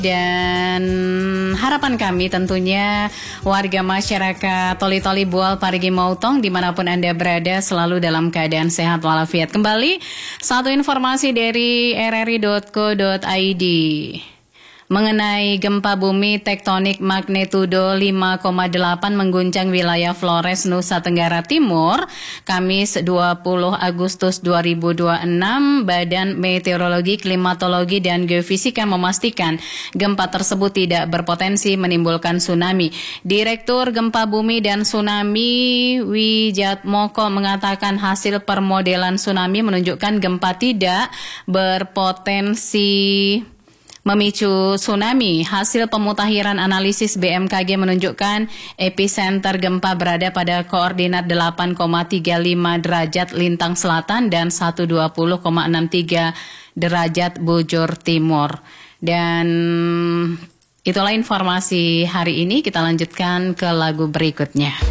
Dan harapan kami tentunya warga masyarakat Toli-Toli Bual Parigi Mautong dimanapun Anda berada selalu dalam keadaan sehat walafiat. Kembali satu informasi dari rri.co.id mengenai gempa bumi tektonik magnitudo 5,8 mengguncang wilayah Flores, Nusa Tenggara Timur, Kamis 20 Agustus 2026, Badan Meteorologi, Klimatologi, dan Geofisika memastikan gempa tersebut tidak berpotensi menimbulkan tsunami. Direktur Gempa Bumi dan Tsunami Wijatmoko mengatakan hasil permodelan tsunami menunjukkan gempa tidak berpotensi memicu tsunami. Hasil pemutakhiran analisis BMKG menunjukkan epicenter gempa berada pada koordinat 8,35 derajat lintang selatan dan 120,63 derajat bujur timur. Dan itulah informasi hari ini. Kita lanjutkan ke lagu berikutnya.